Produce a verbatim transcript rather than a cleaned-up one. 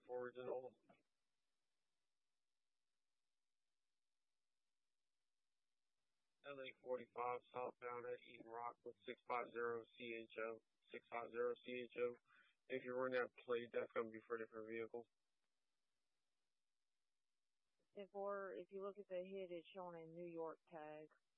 original. L A forty-five southbound at Eaton Rock with six five zero C H O. six five zero C H O. If you run that plate, that's going to be for a different vehicle. If or if you look at the hit, it's showing a New York tag.